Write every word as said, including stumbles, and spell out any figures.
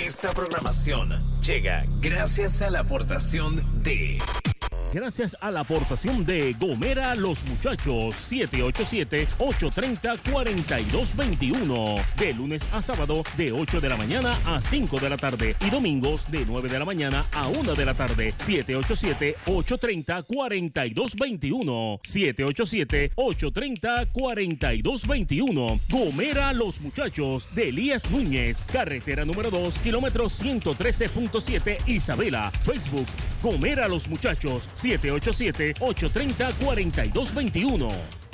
Esta programación llega gracias a la aportación de... Gracias a la aportación de Gomera Los Muchachos, siete ocho siete, ocho tres cero, cuatro dos dos uno. De lunes a sábado, de ocho de la mañana a cinco de la tarde. Y domingos, de nueve de la mañana a una de la tarde. siete ocho siete, ocho tres cero, cuatro dos dos uno. siete ocho siete, ocho tres cero, cuatro dos dos uno. Gomera Los Muchachos, de Elías Núñez. Carretera número dos, kilómetro ciento trece punto siete, Isabela. Facebook, Gomera Los Muchachos, siete ocho siete, ocho tres cero, cuatro dos dos uno.